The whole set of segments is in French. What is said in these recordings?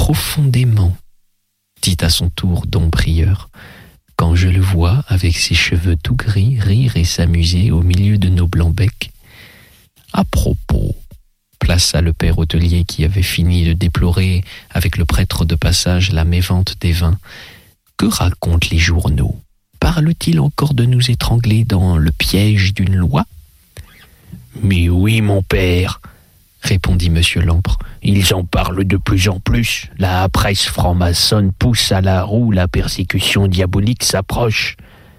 profondément, dit à son tour Dom Prieur, quand je le vois, avec ses cheveux tout gris, rire et s'amuser au milieu de nos blancs-becs. À propos, plaça le père hôtelier qui avait fini de déplorer avec le prêtre de passage la mévente des vins. Que racontent les journaux? Parle-t-il encore de nous étrangler dans le piège d'une loi? Mais oui, mon père, répondit monsieur Lampre, ils en parlent de plus en plus. La presse franc-maçonne pousse à la roue, la persécution diabolique s'approche.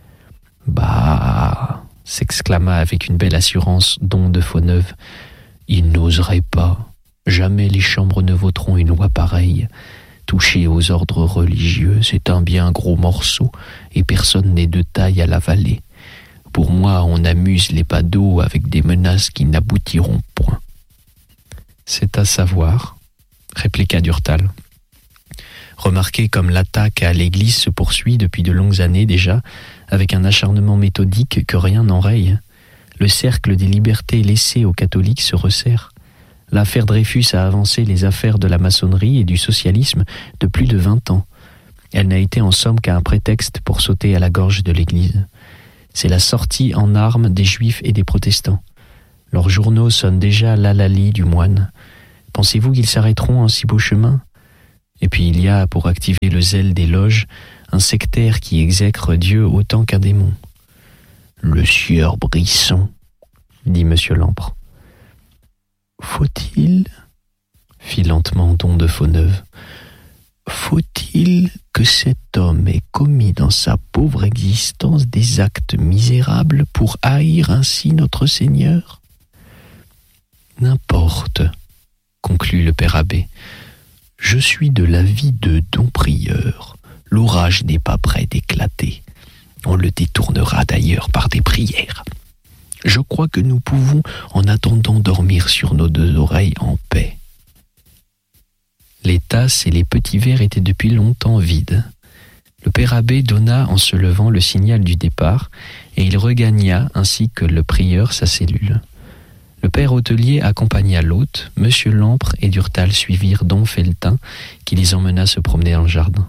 Bah, s'exclama avec une belle assurance Dom de Fauneuve, ils n'oseraient pas. Jamais les chambres ne voteront une loi pareille. Toucher aux ordres religieux, c'est un bien gros morceau, et personne n'est de taille à l'avaler. Pour moi, on amuse les badauds avec des menaces qui n'aboutiront point. C'est à savoir, répliqua Durtal. Remarquez comme l'attaque à l'Église se poursuit depuis de longues années déjà, avec un acharnement méthodique que rien n'enraye. Le cercle des libertés laissées aux catholiques se resserre. L'affaire Dreyfus a avancé les affaires de la maçonnerie et du socialisme de plus de 20 ans. Elle n'a été en somme qu'un prétexte pour sauter à la gorge de l'Église. C'est la sortie en armes des juifs et des protestants. Leurs journaux sonnent déjà l'hallali du moine. Pensez-vous qu'ils s'arrêteront en si beau chemin? Et puis il y a, pour activer le zèle des loges, un sectaire qui exècre Dieu autant qu'un démon. Le sieur Brisson, dit monsieur Lampre. Faut-il, fit lentement Dom de Fauneuve, faut-il que cet homme ait commis dans sa pauvre existence des actes misérables pour haïr ainsi notre Seigneur? N'importe, conclut le père abbé. Je suis de l'avis de Dom Prieur. L'orage n'est pas près d'éclater. On le détournera d'ailleurs par des prières. Je crois que nous pouvons, en attendant, dormir sur nos deux oreilles en paix. Les tasses et les petits verres étaient depuis longtemps vides. Le père abbé donna en se levant le signal du départ, et il regagna, ainsi que le prieur, sa cellule. Le père hôtelier accompagna l'hôte, monsieur Lampre et Durtal suivirent Dom Felletin, qui les emmena se promener dans le jardin.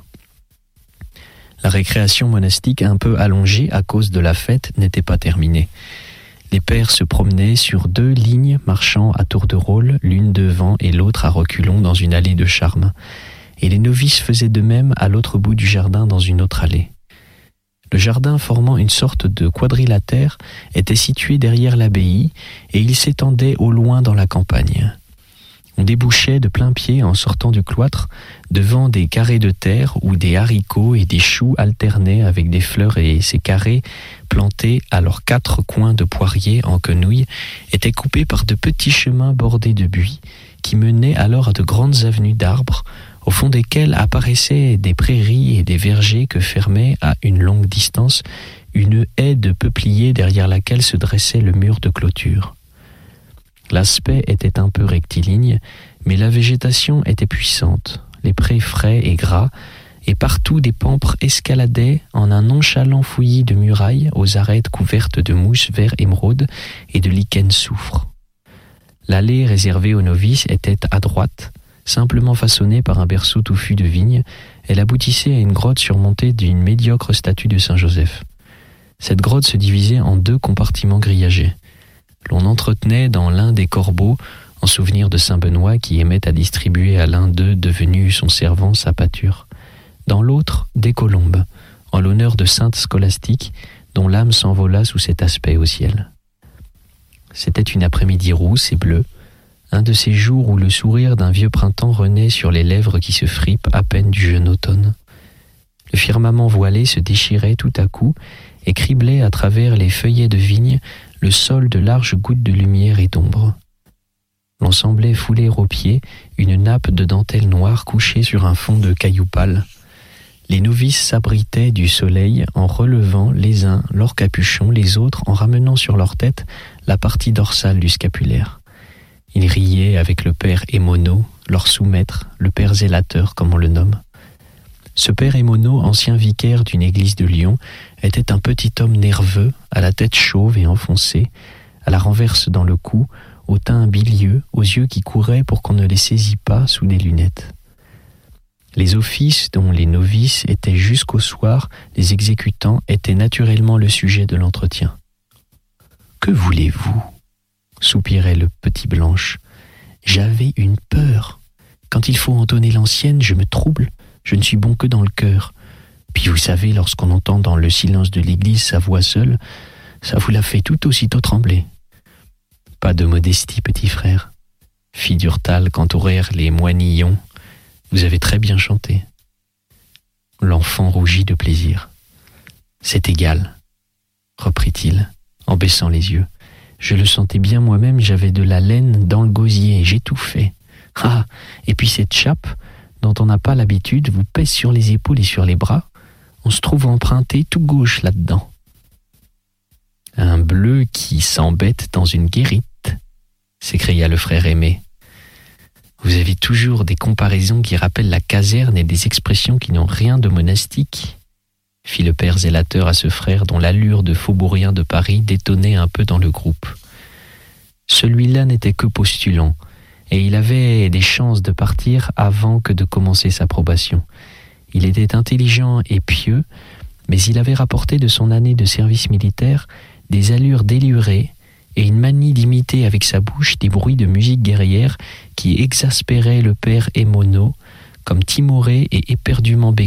La récréation monastique, un peu allongée à cause de la fête, n'était pas terminée. Les pères se promenaient sur 2 lignes, marchant à tour de rôle, l'une devant et l'autre à reculons dans une allée de charme. Et les novices faisaient de même à l'autre bout du jardin dans une autre allée. Le jardin, formant une sorte de quadrilatère, était situé derrière l'abbaye et il s'étendait au loin dans la campagne. On débouchait de plein pied en sortant du cloître devant des carrés de terre où des haricots et des choux alternaient avec des fleurs, et ces carrés, plantés à leurs 4 coins de poiriers en quenouilles, étaient coupés par de petits chemins bordés de buis qui menaient alors à de grandes avenues d'arbres au fond desquelles apparaissaient des prairies et des vergers que fermait à une longue distance une haie de peupliers derrière laquelle se dressait le mur de clôture. L'aspect était un peu rectiligne, mais la végétation était puissante, les prés frais et gras, et partout des pampres escaladaient en un nonchalant fouillis de murailles aux arêtes couvertes de mousse vert émeraude et de lichen soufre. L'allée réservée aux novices était à droite, simplement façonnée par un berceau touffu de vignes. Elle aboutissait à une grotte surmontée d'une médiocre statue de Saint-Joseph. Cette grotte se divisait en 2 compartiments grillagés. L'on entretenait dans l'un des corbeaux, en souvenir de Saint-Benoît qui aimait à distribuer à l'un d'eux devenu son servant sa pâture. Dans l'autre, des colombes, en l'honneur de sainte Scolastique, dont l'âme s'envola sous cet aspect au ciel. C'était une après-midi rousse et bleue, un de ces jours où le sourire d'un vieux printemps renaît sur les lèvres qui se fripent à peine du jeune automne. Le firmament voilé se déchirait tout à coup et criblait à travers les feuillets de vigne le sol de larges gouttes de lumière et d'ombre. L'on semblait fouler aux pieds une nappe de dentelle noire couchée sur un fond de cailloux pâles. Les novices s'abritaient du soleil en relevant les uns leur capuchon, les autres en ramenant sur leur tête la partie dorsale du scapulaire. Ils riaient avec le père Émono, leur sous-maître, le père zélateur comme on le nomme. Ce père Émono, ancien vicaire d'une église de Lyon, était un petit homme nerveux, à la tête chauve et enfoncée, à la renverse dans le cou, au teint bilieux, aux yeux qui couraient pour qu'on ne les saisît pas sous des lunettes. Les offices dont les novices étaient jusqu'au soir, les exécutants, étaient naturellement le sujet de l'entretien. « Que voulez-vous » soupirait le petit Blanche. « J'avais une peur. Quand il faut entonner l'ancienne, je me trouble, je ne suis bon que dans le cœur. Puis vous savez, lorsqu'on entend dans le silence de l'église sa voix seule, ça vous la fait tout aussitôt trembler. » « Pas de modestie, petit frère, fit Durtal quand aurèrent les moinillons. Vous avez très bien chanté. » L'enfant rougit de plaisir. « C'est égal, reprit-il, en baissant les yeux. Je le sentais bien moi-même, j'avais de la laine dans le gosier, j'étouffais. Ah, et puis cette chape, dont on n'a pas l'habitude, vous pèse sur les épaules et sur les bras. On se trouve emprunté tout gauche là-dedans. Un bleu qui s'embête dans une guérite, s'écria le frère aimé. Vous avez toujours des comparaisons qui rappellent la caserne et des expressions qui n'ont rien de monastique, fit le père zélateur à ce frère dont l'allure de faubourien de Paris détonnait un peu dans le groupe. Celui-là n'était que postulant, et il avait des chances de partir avant que de commencer sa probation. Il était intelligent et pieux, mais il avait rapporté de son année de service militaire des allures délurées et une manie d'imiter avec sa bouche des bruits de musique guerrière qui exaspéraient le père Émono, comme timoré et éperdument bégayant.